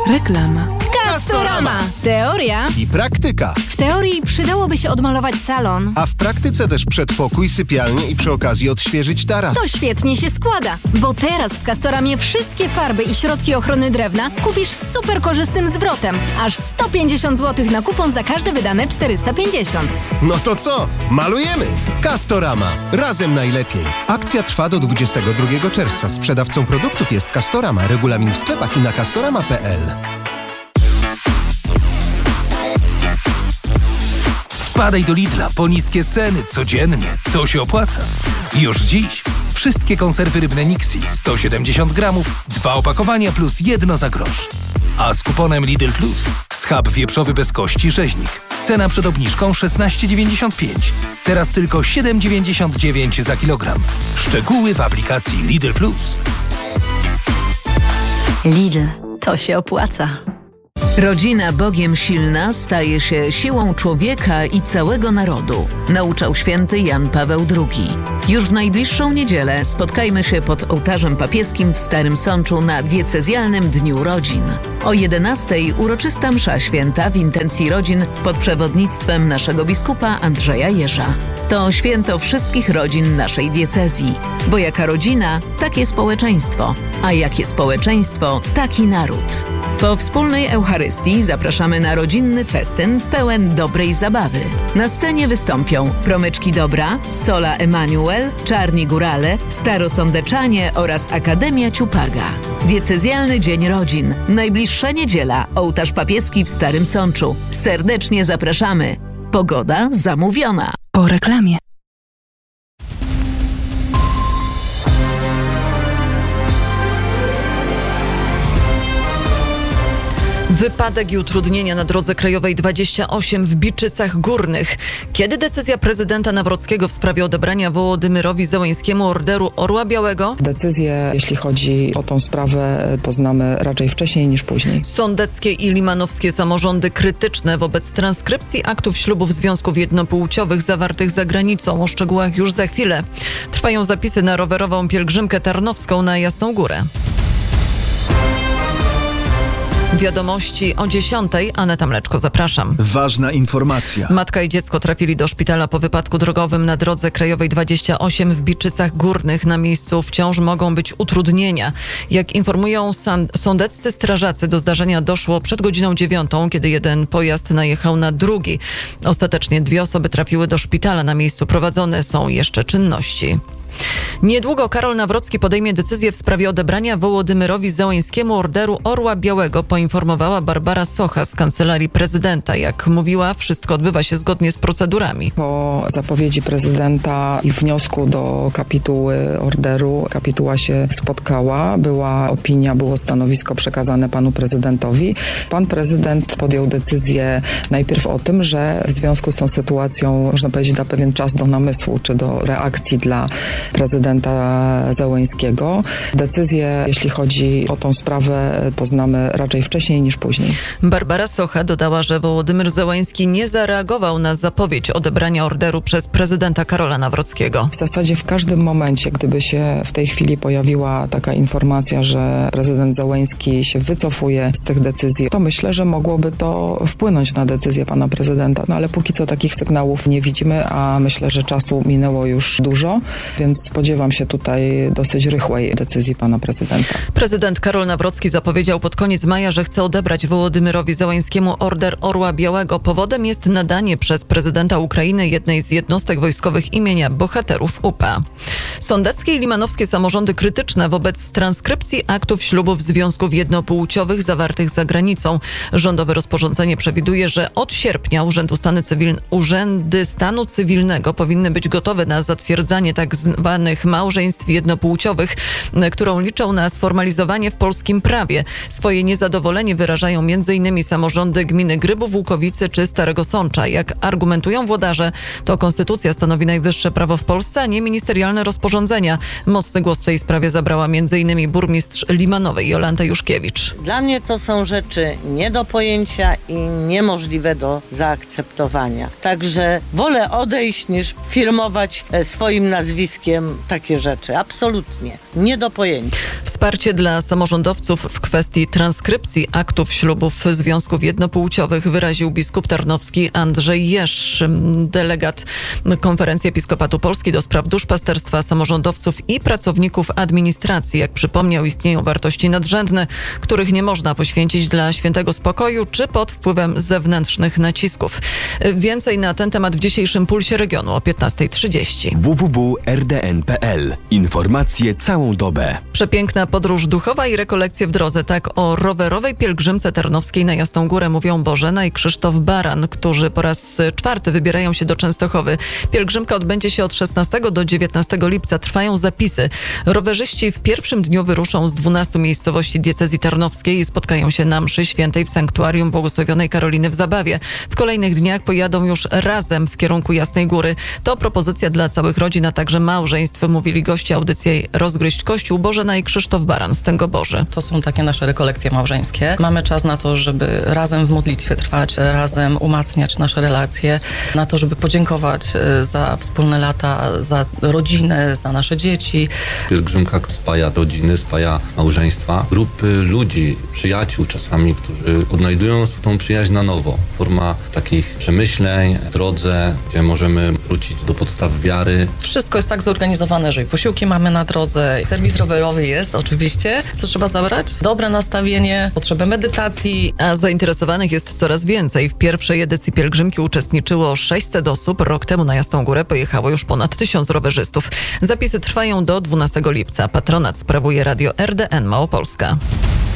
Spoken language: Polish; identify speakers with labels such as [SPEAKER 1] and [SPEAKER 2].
[SPEAKER 1] Reklama.
[SPEAKER 2] Castorama! Teoria
[SPEAKER 3] i praktyka.
[SPEAKER 2] W teorii przydałoby się odmalować salon.
[SPEAKER 3] A w praktyce też przedpokój, sypialnię i przy okazji odświeżyć taras.
[SPEAKER 2] To świetnie się składa, bo teraz w Castoramie wszystkie farby i środki ochrony drewna kupisz z super korzystnym zwrotem. Aż 150 zł na kupon za każde wydane 450.
[SPEAKER 3] No to co? Malujemy! Castorama. Razem najlepiej. Akcja trwa do 22 czerwca. Sprzedawcą produktów jest Castorama. Regulamin w sklepach i na castorama.pl.
[SPEAKER 4] Wpadaj do Lidla po niskie ceny codziennie. To się opłaca. Już dziś wszystkie konserwy rybne Nixi 170 gramów, 2 opakowania plus 1 za grosz. A z kuponem Lidl Plus schab wieprzowy bez kości rzeźnik. Cena przed obniżką 16,95. Teraz tylko 7,99 za kilogram. Szczegóły w aplikacji Lidl Plus.
[SPEAKER 2] Lidl. To się opłaca.
[SPEAKER 1] Rodzina Bogiem silna staje się siłą człowieka i całego narodu, nauczał święty Jan Paweł II. Już w najbliższą niedzielę spotkajmy się pod ołtarzem papieskim w Starym Sączu na diecezjalnym Dniu Rodzin. O 11:00 uroczysta msza święta w intencji rodzin pod przewodnictwem naszego biskupa Andrzeja Jerza. To święto wszystkich rodzin naszej diecezji, bo jaka rodzina, takie społeczeństwo, a jakie społeczeństwo, taki naród. Po wspólnej Eucharystii zapraszamy na rodzinny festyn pełen dobrej zabawy. Na scenie wystąpią Promyczki Dobra, Sola Emanuel, Czarni Górale, Starosądeczanie oraz Akademia Ciupaga. Diecezjalny Dzień Rodzin. Najbliższa niedziela. Ołtarz papieski w Starym Sączu. Serdecznie zapraszamy. Pogoda zamówiona.
[SPEAKER 2] Po reklamie.
[SPEAKER 5] Wypadek i utrudnienia na drodze krajowej 28 w Biczycach Górnych. Kiedy decyzja prezydenta Nawrockiego w sprawie odebrania Wołodymyrowi Zełenskiemu Orderu Orła Białego?
[SPEAKER 6] Decyzję, jeśli chodzi o tą sprawę, poznamy raczej wcześniej niż później.
[SPEAKER 5] Sądeckie i limanowskie samorządy krytyczne wobec transkrypcji aktów ślubów związków jednopłciowych zawartych za granicą. O szczegółach już za chwilę. Trwają zapisy na rowerową pielgrzymkę tarnowską na Jasną Górę. Wiadomości o 10:00. Aneta Mleczko, zapraszam.
[SPEAKER 7] Ważna informacja.
[SPEAKER 5] Matka i dziecko trafili do szpitala po wypadku drogowym na drodze krajowej 28 w Biczycach Górnych. Na miejscu wciąż mogą być utrudnienia. Jak informują sądeccy strażacy, do zdarzenia doszło przed godziną 9:00, kiedy jeden pojazd najechał na drugi. Ostatecznie 2 osoby trafiły do szpitala. Na miejscu prowadzone są jeszcze czynności. Niedługo Karol Nawrocki podejmie decyzję w sprawie odebrania Wołodymyrowi Zełenskiemu Orderu Orła Białego, poinformowała Barbara Socha z Kancelarii Prezydenta. Jak mówiła, wszystko odbywa się zgodnie z procedurami.
[SPEAKER 6] Po zapowiedzi prezydenta i wniosku do kapituły orderu, kapituła się spotkała, była opinia, było stanowisko przekazane panu prezydentowi. Pan prezydent podjął decyzję najpierw o tym, że w związku z tą sytuacją, można powiedzieć, da pewien czas do namysłu czy do reakcji dla prezydenta Zełenskiego. Decyzję, jeśli chodzi o tą sprawę, poznamy raczej wcześniej niż później.
[SPEAKER 5] Barbara Socha dodała, że Wołodymyr Zełenski nie zareagował na zapowiedź odebrania orderu przez prezydenta Karola Nawrockiego.
[SPEAKER 6] W zasadzie w każdym momencie, gdyby się w tej chwili pojawiła taka informacja, że prezydent Zełenski się wycofuje z tych decyzji, to myślę, że mogłoby to wpłynąć na decyzję pana prezydenta. No ale póki co takich sygnałów nie widzimy, a myślę, że czasu minęło już dużo, więc spodziewam się tutaj dosyć rychłej decyzji pana prezydenta.
[SPEAKER 5] Prezydent Karol Nawrocki zapowiedział pod koniec maja, że chce odebrać Wołodymyrowi Zełenskiemu Order Orła Białego. Powodem jest nadanie przez prezydenta Ukrainy jednej z jednostek wojskowych imienia bohaterów UPA. Sądeckie i limanowskie samorządy krytyczne wobec transkrypcji aktów ślubów związków jednopłciowych zawartych za granicą. Rządowe rozporządzenie przewiduje, że od sierpnia urzędy stanu cywilnego powinny być gotowe na zatwierdzanie tak zwanych małżeństw jednopłciowych, którą liczą na sformalizowanie w polskim prawie. Swoje niezadowolenie wyrażają m.in. samorządy gminy Grybów, Łukowicy czy Starego Sącza. Jak argumentują włodarze, to konstytucja stanowi najwyższe prawo w Polsce, a nie ministerialne rozporządzenia. Mocny głos w tej sprawie zabrała m.in. burmistrz Limanowej Jolanta Juszkiewicz.
[SPEAKER 8] Dla mnie to są rzeczy nie do pojęcia i niemożliwe do zaakceptowania. Także wolę odejść niż firmować swoim nazwiskiem powiem takie rzeczy. Absolutnie. Nie do pojęcia.
[SPEAKER 5] Wsparcie dla samorządowców w kwestii transkrypcji aktów ślubów związków jednopłciowych wyraził biskup tarnowski Andrzej Jerz, delegat Konferencji Episkopatu Polski do spraw duszpasterstwa, samorządowców i pracowników administracji. Jak przypomniał, istnieją wartości nadrzędne, których nie można poświęcić dla świętego spokoju czy pod wpływem zewnętrznych nacisków. Więcej na ten temat w dzisiejszym Pulsie Regionu o 15:30.
[SPEAKER 7] www.rdn.pl. Informacje całą dobę.
[SPEAKER 5] Przepiękna podróż duchowa i rekolekcje w drodze. Tak o rowerowej pielgrzymce tarnowskiej na Jasną Górę mówią Bożena i Krzysztof Baran, którzy po raz 4 wybierają się do Częstochowy. Pielgrzymka odbędzie się od 16 do 19 lipca. Trwają zapisy. Rowerzyści w pierwszym dniu wyruszą z 12 miejscowości diecezji tarnowskiej i spotkają się na mszy świętej w sanktuarium Błogosławionej Karoliny w Zabawie. W kolejnych dniach pojadą już razem w kierunku Jasnej Góry. To propozycja dla całych rodzin, a także małżeństw, mówili goście audycji Rozgryźć Kościół, Bożena i Krzysztof Baran z Tęgoborzy.
[SPEAKER 9] To są takie nasze rekolekcje małżeńskie. Mamy czas na to, żeby razem w modlitwie trwać, razem umacniać nasze relacje, na to, żeby podziękować za wspólne lata, za rodzinę, za nasze dzieci.
[SPEAKER 10] Pielgrzymka spaja rodziny, spaja małżeństwa, grupy ludzi, przyjaciół czasami, którzy odnajdują tą przyjaźń na nowo. Forma takich przemyśleń, drodze, gdzie możemy wrócić do podstaw wiary.
[SPEAKER 9] Wszystko jest tak zorganizowane, że i posiłki mamy na drodze, serwis rowerowy jest oczywiście. Co trzeba zabrać? Dobre nastawienie, potrzebę medytacji.
[SPEAKER 5] A zainteresowanych jest coraz więcej. W pierwszej edycji pielgrzymki uczestniczyło 600 osób. Rok temu na Jasną Górę pojechało już ponad 1000 rowerzystów. Zapisy trwają do 12 lipca. Patronat sprawuje Radio RDN Małopolska.